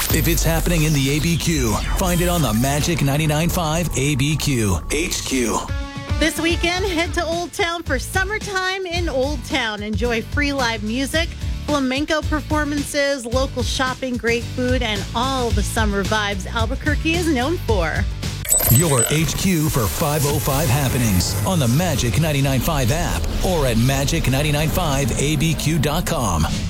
If it's happening in the ABQ, find it on the Magic 99.5 ABQ HQ. This weekend, head to Old Town for Summertime in Old Town. Enjoy free live music, flamenco performances, local shopping, great food, and all the summer vibes Albuquerque is known for. Your HQ for 505 happenings on the Magic 99.5 app or at magic995abq.com.